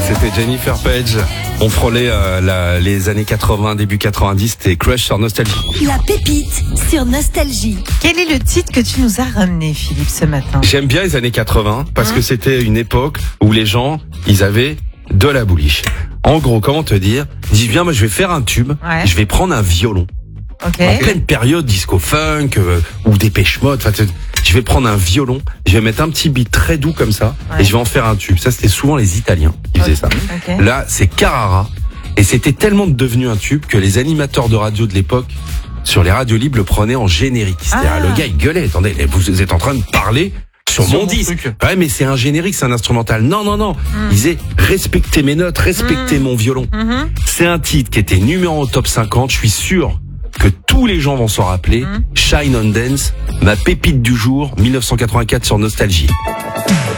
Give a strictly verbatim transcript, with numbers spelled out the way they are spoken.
C'était Jennifer Page. On frôlait euh, la, les années quatre-vingts, début quatre-vingt-dix, c'était Crush sur Nostalgie. La pépite sur Nostalgie. Quel est le titre que tu nous as ramené, Philippe, ce matin? J'aime bien les années quatre-vingts parce Hein que c'était une époque où les gens, ils avaient de la bouliche. En gros, comment te dire? Ils disent, viens, moi je vais faire un tube, Ouais. je vais prendre un violon. Ok. En pleine période disco funk euh, ou Dépêche Mode, enfin, je vais prendre un violon, je vais mettre un petit beat très doux comme ça, Ouais. et je vais en faire un tube. Ça, c'était souvent les Italiens qui faisaient ça. Ok. Là, c'est Carrara, et c'était tellement devenu un tube que les animateurs de radio de l'époque, sur les radios libres, le prenaient en générique. C'est-à-dire, Ah. le gars, il gueulait, attendez, vous êtes en train de parler sur, Sur mon mon disque. truc. Ouais, mais c'est un générique, c'est un instrumental. Non, non, non. Il disait, respectez mes notes, respectez Mm. mon violon. Mhm. C'est un titre qui était numéro un au top cinquante, je suis sûr que tous les gens vont s'en rappeler. Mm. Shine on Dance, ma pépite du jour, mille neuf cent quatre-vingt-quatre sur Nostalgie.